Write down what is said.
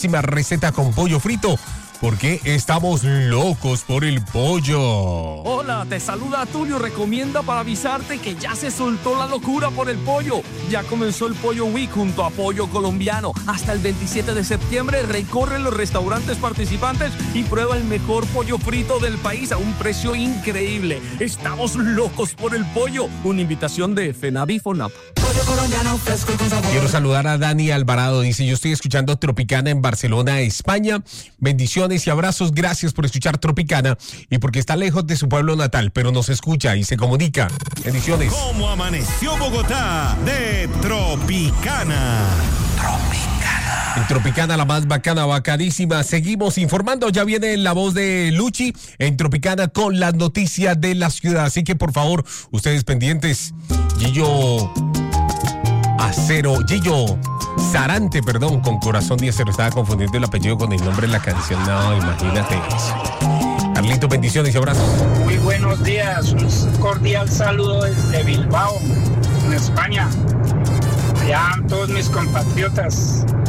receta con pollo frito, porque estamos locos por el pollo. Hola, te saluda Tulio. Recomienda para avisarte que ya se soltó la locura por el pollo. Ya comenzó el Pollo Week junto a Pollo Colombiano. Hasta el 27 de septiembre recorre los restaurantes participantes y prueba el mejor pollo frito del país a un precio increíble. Estamos locos por el pollo. Una invitación de FENAVI FONAP. Quiero saludar a Dani Alvarado. Dice: yo estoy escuchando Tropicana en Barcelona, España. Bendiciones y abrazos. Gracias por escuchar Tropicana y porque está lejos de su pueblo natal, pero nos escucha y se comunica. Bendiciones. ¿Cómo amaneció Bogotá? De Tropicana. En Tropicana, la más bacana, bacanísima. Seguimos informando. Ya viene la voz de Luchi en Tropicana con las noticias de la ciudad. Así que, por favor, ustedes pendientes. Gillo Sarante, perdón, con Corazón 10. Se lo estaba confundiendo el apellido con el nombre de la canción. No, imagínate eso. Carlito, bendiciones y abrazos. Muy buenos días. Un cordial saludo desde Bilbao, en España. Allá todos mis compatriotas.